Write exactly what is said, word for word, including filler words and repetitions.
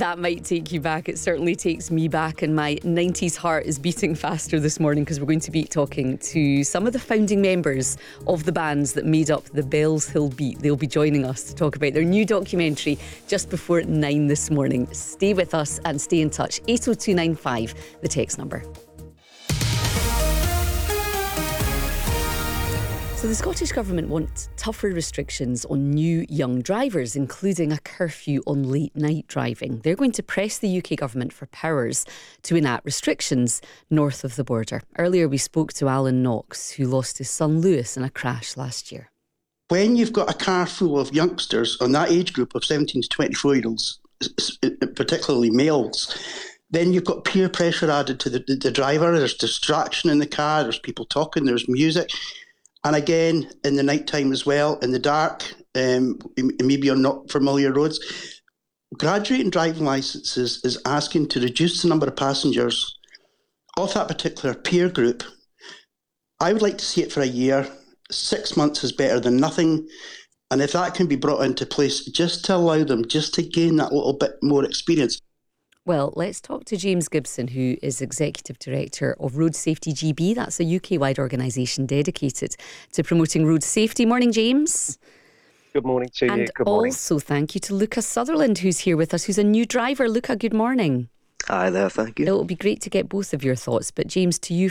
That might take you back. It certainly takes me back, and my nineties heart is beating faster this morning because we're going to be talking to some of the founding members of the bands that made up the Bells Hill Beat. They'll be joining us to talk about their new documentary just before nine this morning. Stay with us and stay in touch. eight oh two nine five, the text number. So the Scottish Government want tougher restrictions on new young drivers, including a curfew on late night driving. They're going to press the U K Government for powers to enact restrictions north of the border. Earlier we spoke to Alan Knox, who lost his son Lewis in a crash last year. When you've got a car full of youngsters on that age group of seventeen to twenty-four year olds, particularly males, then you've got peer pressure added to the, the, the driver. There's distraction in the car, there's people talking, there's music. And again, in the night time as well, in the dark, um, maybe on not familiar roads, graduating driving licences is asking to reduce the number of passengers of that particular peer group. I would like to see it for a year. Six months is better than nothing. And if that can be brought into place, just to allow them, just to gain that little bit more experience. Well, let's talk to James Gibson, who is Executive Director of Road Safety G B. That's a U K-wide organisation dedicated to promoting road safety. Morning, James. Good morning to and you. Good morning. And also thank you to Luca Sutherland, who's here with us, who's a new driver. Luca, good morning. Hi there, thank you. It will be great to get both of your thoughts. But James, to you